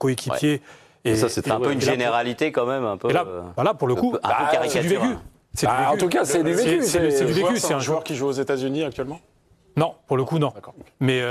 coéquipier. Et ça, c'est un peu une généralité quand même, un peu. Et là, pour le coup, un peu c'est du vécu. En tout cas, c'est du vécu. C'est du vécu. C'est un joueur qui joue aux États-Unis actuellement ? Non, pour le coup, non. Mais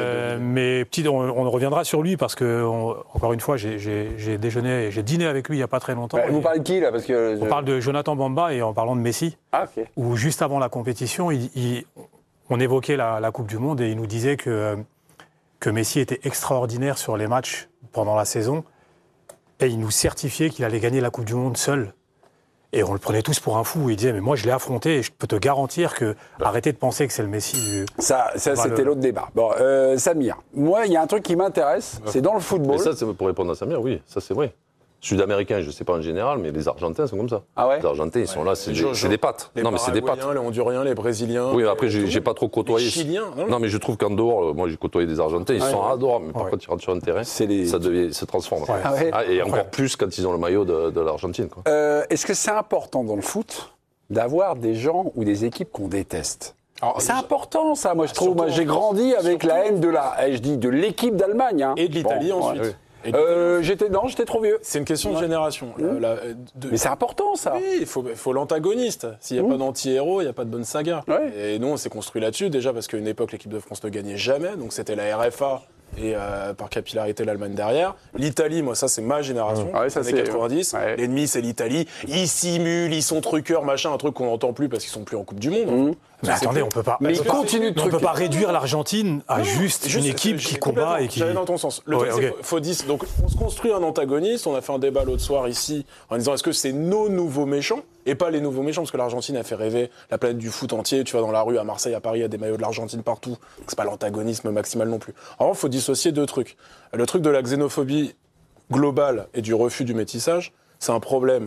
on reviendra sur lui parce que, encore une fois, j'ai déjeuné et j'ai dîné avec lui il n'y a pas très longtemps. Vous parlez de qui, là parce que On parle de Jonathan Bamba et en parlant de Messi, où juste avant la compétition, on évoquait la Coupe du Monde et il nous disait que Messi était extraordinaire sur les matchs pendant la saison et il nous certifiait qu'il allait gagner la Coupe du Monde seul. Et on le prenait tous pour un fou. Il disait, mais moi, je l'ai affronté et je peux te garantir que arrêtez de penser que c'est le Messi du... Ça c'était l'autre débat. Bon, Samir, moi, il y a un truc qui m'intéresse, c'est dans le football. Mais ça, pour répondre à Samir, oui, ça c'est vrai. Sud-américains, je ne sais pas en général, mais les Argentins sont comme ça. Ah ouais ? Les Argentins, ils sont là, c'est des pattes. Non, mais c'est des pattes. Les Honduriens, les Brésiliens. Oui, après, j'ai pas trop côtoyé. Les Chiliens. Non, mais je trouve qu'en dehors, moi, j'ai côtoyé des Argentins, ils sont adorables. Mais par contre, ils rentrent sur un terrain, ça se transforme. Et encore plus quand ils ont le maillot de l'Argentine. Est-ce que c'est important dans le foot d'avoir des gens ou des équipes qu'on déteste ? C'est important, ça, moi, je trouve. Moi, j'ai grandi avec la haine de l'équipe d'Allemagne. Et de l'Italie ensuite. J'étais trop vieux. C'est une question de génération. Mais c'est important, ça. Oui, il faut l'antagoniste. S'il n'y a pas d'anti-héros, il n'y a pas de bonne saga. Et nous, on s'est construit là-dessus, déjà parce qu'à une époque, l'équipe de France ne gagnait jamais. Donc c'était la RFA et par capillarité l'Allemagne derrière. L'Italie, moi, ça, c'est ma génération. Ça, les années 90. L'ennemi, c'est l'Italie. Ils simulent, ils sont truqueurs, machin, un truc qu'on n'entend plus parce qu'ils sont plus en Coupe du Monde. Mais attendez, on peut pas. Mais ils continuent de on peut pas réduire l'Argentine à juste une équipe qui combat et qui. J'allais dans ton sens. Le truc, c'est qu'il faut dire. Donc, on se construit un antagoniste. On a fait un débat l'autre soir ici en disant est-ce que c'est nos nouveaux méchants et pas les nouveaux méchants, parce que l'Argentine a fait rêver la planète du foot entier. Tu vas dans la rue à Marseille, à Paris, il y a des maillots de l'Argentine partout. Donc, c'est pas l'antagonisme maximal non plus. En revanche, il faut dissocier deux trucs. Le truc de la xénophobie globale et du refus du métissage, c'est un problème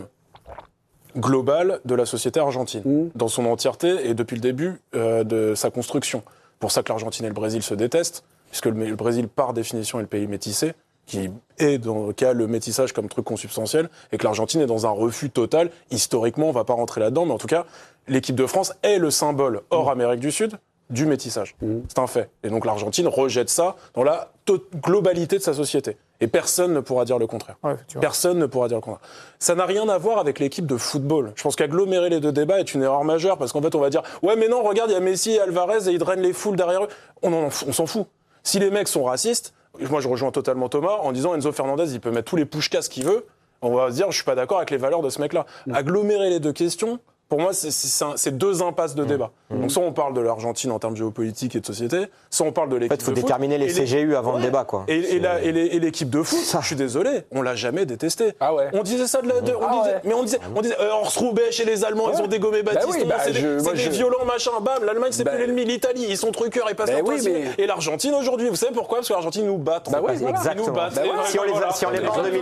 global de la société argentine, dans son entièreté et depuis le début de sa construction. Pour ça que l'Argentine et le Brésil se détestent, puisque le Brésil, par définition, est le pays métissé, qui a le métissage comme truc consubstantiel, et que l'Argentine est dans un refus total. Historiquement, on ne va pas rentrer là-dedans, mais en tout cas, l'équipe de France est le symbole, hors Amérique du Sud, du métissage. C'est un fait. Et donc l'Argentine rejette ça dans la globalité de sa société. Et personne ne pourra dire le contraire. Personne ne pourra dire le contraire. Ça n'a rien à voir avec l'équipe de football. Je pense qu'agglomérer les deux débats est une erreur majeure, parce qu'en fait, on va dire « Ouais, mais non, regarde, il y a Messi et Alvarez et ils drainent les foules derrière eux. » On s'en fout. Si les mecs sont racistes, moi je rejoins totalement Thomas en disant Enzo Fernandez, il peut mettre tous les pushkas qu'il veut. On va se dire « Je suis pas d'accord avec les valeurs de ce mec-là. » Agglomérer les deux questions... Pour moi, c'est deux impasses de débat. Donc, soit on parle de l'Argentine en termes géopolitiques et de société, soit on parle de l'équipe de foot. En fait, il faut déterminer les CGU avant le débat, quoi. Et l'équipe de foot, je suis désolé, on l'a jamais détesté. On disait ça on disait Horst-Roubaix chez les Allemands, ils ont dégommé Battiston, c'est des violents, machin, bam, l'Allemagne c'est plus l'ennemi, l'Italie, ils sont truqueurs, ils passent leur temps. Et l'Argentine aujourd'hui, vous savez pourquoi ? Parce que l'Argentine nous bat. Exactement. Si on les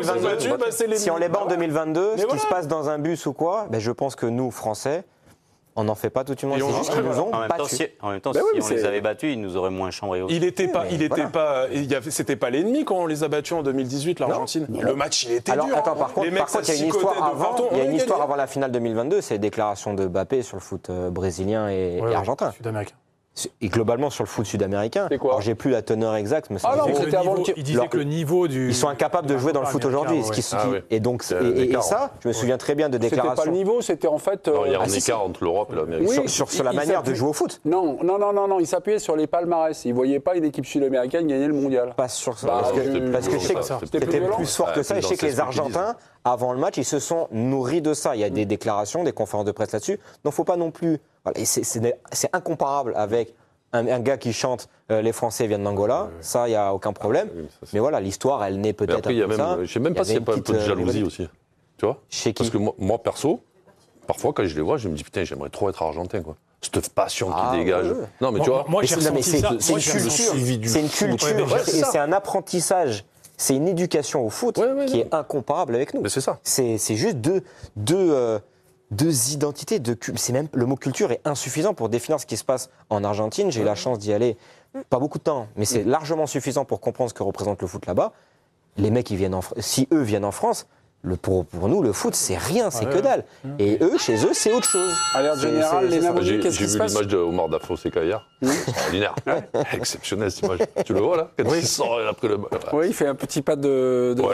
bat en 2022, ce qui se passe dans un bus ou quoi, je pense que nous, Français, on n'en fait pas toute une monde, c'est juste qu'ils nous ont battus. En même temps, si on les avait battus, ils nous auraient moins chambrés aussi. C'était pas l'ennemi quand on les a battus en 2018, l'Argentine. Le match, il était dur. Attends, par contre, il y a une histoire avant la finale 2022, c'est les déclarations de Mbappé sur le foot brésilien et argentin. Sud-américain. Et globalement sur le foot sud-américain. C'est quoi ? Alors j'ai plus la teneur exacte, mais c'était avant il disait que le niveau du. Ils sont incapables de jouer dans le foot aujourd'hui. Et donc et ça, je me souviens très bien de déclarations. C'était pas le niveau, c'était en fait. Il y a un écart entre l'Europe et l'Amérique. Sur la manière de jouer au foot. Non, il s'appuyait sur les palmarès. Il voyait pas une équipe sud-américaine gagner le mondial. Pas sur ça. Parce que je sais que c'était plus fort que ça. Et je sais que les Argentins, avant le match, ils se sont nourris de ça. Il y a des déclarations, des conférences de presse là-dessus. Donc faut pas non plus. C'est incomparable avec un gars qui chante les Français viennent d'Angola, ça, il n'y a aucun problème. Mais voilà, l'histoire, elle naît peut-être après, comme ça. Je ne sais même pas s'il n'y a pas un peu de jalousie aussi. Tu vois ? Parce que moi, perso, parfois, quand je les vois, je me dis, putain, j'aimerais trop être argentin, quoi. Cette passion qui dégage. Non, mais tu vois, moi, j'ai ressenti ça. C'est une culture, et c'est un apprentissage. C'est une éducation au foot qui est incomparable avec nous. Mais c'est ça. C'est juste deux identités, c'est même le mot culture est insuffisant pour définir ce qui se passe en Argentine. J'ai eu la chance d'y aller, pas beaucoup de temps, mais c'est largement suffisant pour comprendre ce que représente le foot là-bas. Les mecs, si eux viennent en France, pour nous, le foot, c'est rien, c'est que dalle. Et eux, chez eux, c'est autre chose. En général, les Namouni, qu'est-ce qui se passe ? J'ai vu l'image de Omar Dafoe hier. Extraordinaire. Exceptionnel cette image. Tu le vois là ? Quand il sort après le. Oui, il fait un petit pas de